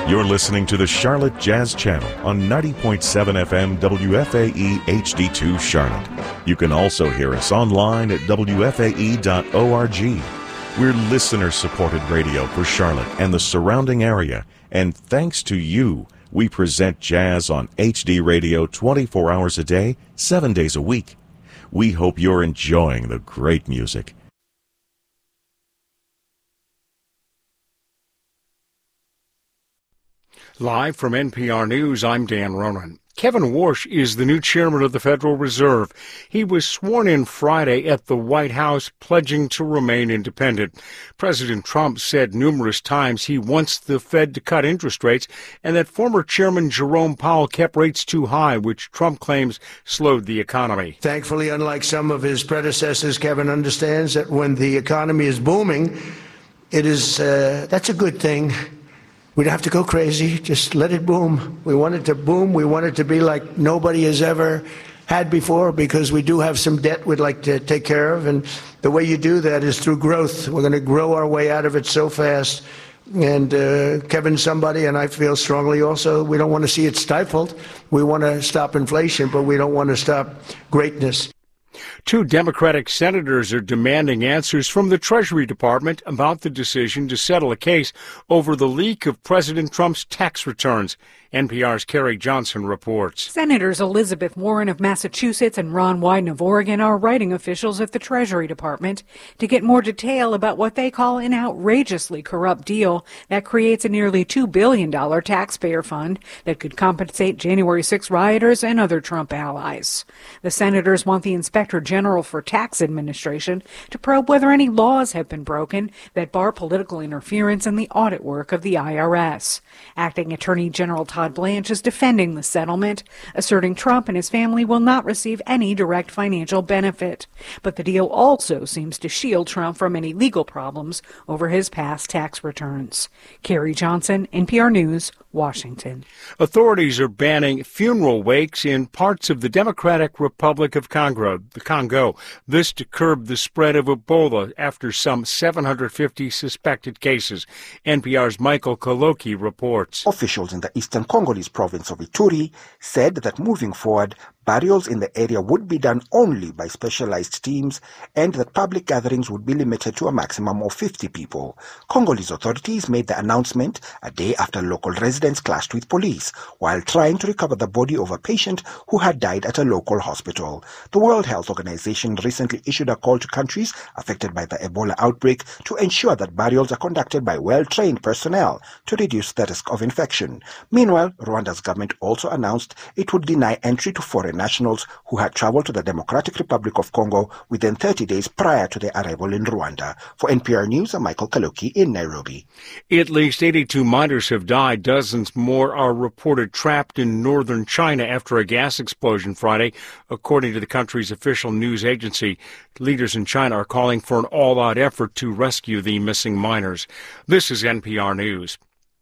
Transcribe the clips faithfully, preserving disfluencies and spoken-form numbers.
You're listening to the Charlotte Jazz Channel on ninety point seven F M W F A E H D two Charlotte. You can also hear us online at W F A E dot org. We're listener-supported radio for Charlotte and the surrounding area, and thanks to you, we present jazz on H D radio twenty-four hours a day, seven days a week. We hope you're enjoying the great music. Live from N P R News, I'm Dan Ronan. Kevin Warsh is the new chairman of the Federal Reserve. He was sworn in Friday at the White House, pledging to remain independent. President Trump said numerous times he wants the Fed to cut interest rates and that former Chairman Jerome Powell kept rates too high, which Trump claims slowed the economy. Thankfully, unlike some of his predecessors, Kevin understands that when the economy is booming, it is uh, that's a good thing. We don't have to go crazy. Just let it boom. We want it to boom. We want it to be like nobody has ever had before, because we do have some debt we'd like to take care of. And the way you do that is through growth. We're going to grow our way out of it so fast. And uh, Kevin's somebody, and I feel strongly also, we don't want to see it stifled. We want to stop inflation, but we don't want to stop greatness. Two Democratic senators are demanding answers from the Treasury Department about the decision to settle a case over the leak of President Trump's tax returns. N P R's Carrie Johnson reports. Senators Elizabeth Warren of Massachusetts and Ron Wyden of Oregon are writing officials at the Treasury Department to get more detail about what they call an outrageously corrupt deal that creates a nearly two billion dollars taxpayer fund that could compensate January sixth rioters and other Trump allies. The senators want the Inspector General for Tax Administration to probe whether any laws have been broken that bar political interference in the audit work of the I R S. Acting Attorney General Todd Blanche is defending the settlement, asserting Trump and his family will not receive any direct financial benefit. But the deal also seems to shield Trump from any legal problems over his past tax returns. Carrie Johnson, N P R News, Washington. Authorities are banning funeral wakes in parts of the Democratic Republic of Congo, the Congo. This to curb the spread of Ebola after some seven hundred fifty suspected cases. N P R's Michael Koloki reports. Officials in the eastern Congolese province of Ituri said that moving forward, burials in the area would be done only by specialized teams and that public gatherings would be limited to a maximum of fifty people. Congolese authorities made the announcement a day after local residents clashed with police while trying to recover the body of a patient who had died at a local hospital. The World Health Organization recently issued a call to countries affected by the Ebola outbreak to ensure that burials are conducted by well-trained personnel to reduce the risk of infection. Meanwhile, Rwanda's government also announced it would deny entry to foreign nationals who had traveled to the Democratic Republic of Congo within thirty days prior to their arrival in Rwanda. For N P R News, I'm Michael Kaloki in Nairobi. At least eighty-two miners have died. Dozens more are reported trapped in northern China after a gas explosion Friday, according to the country's official news agency. Leaders in China are calling for an all-out effort to rescue the missing miners. This is N P R News.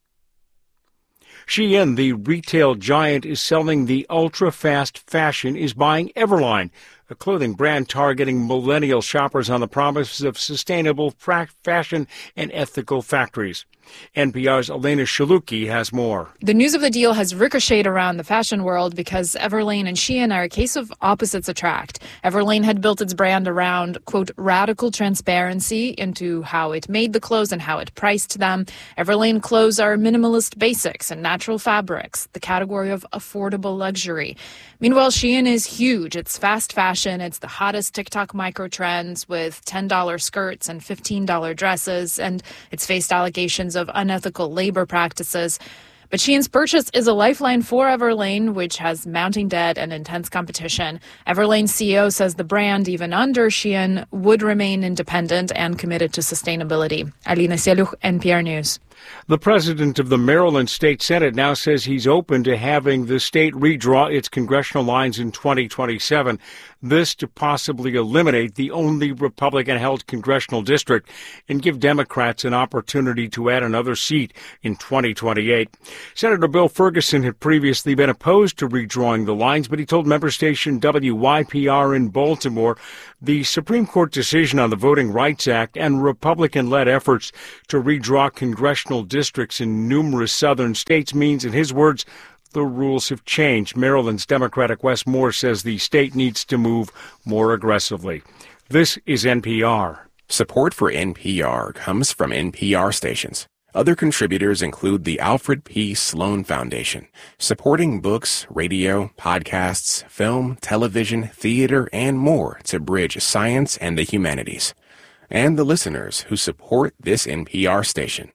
Shein, the retail giant, is selling the ultra-fast fashion is buying Everline, a clothing brand targeting millennial shoppers on the promise of sustainable fashion and ethical factories. N P R's Elena Shaluki has more. The news of the deal has ricocheted around the fashion world because Everlane and Shein are a case of opposites attract. Everlane had built its brand around, quote, radical transparency into how it made the clothes and how it priced them. Everlane clothes are minimalist basics and natural fabrics, the category of affordable luxury. Meanwhile, Shein is huge. It's fast fashion. It's the hottest TikTok micro trends with ten dollars skirts and fifteen dollars dresses, and it's faced allegations of unethical labor practices. But Shein's purchase is a lifeline for Everlane, which has mounting debt and intense competition. Everlane's C E O says the brand, even under Shein, would remain independent and committed to sustainability. Alina Seluch, N P R News. The president of the Maryland State Senate now says he's open to having the state redraw its congressional lines in twenty twenty-seven. This to possibly eliminate the only Republican-held congressional district and give Democrats an opportunity to add another seat in twenty twenty-eight. Senator Bill Ferguson had previously been opposed to redrawing the lines, but he told member station W Y P R in Baltimore the Supreme Court decision on the Voting Rights Act and Republican-led efforts to redraw congressional districts in numerous southern states means, in his words, the rules have changed. Maryland's Democratic Wes Moore says the state needs to move more aggressively. This is N P R. Support for N P R comes from N P R stations. Other contributors include the Alfred P. Sloan Foundation, supporting books, radio, podcasts, film, television, theater, and more to bridge science and the humanities. And the listeners who support this N P R station.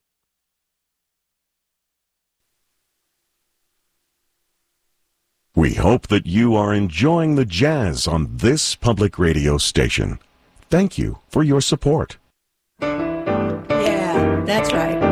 We hope that you are enjoying the jazz on this public radio station. Thank you for your support. Yeah, that's right.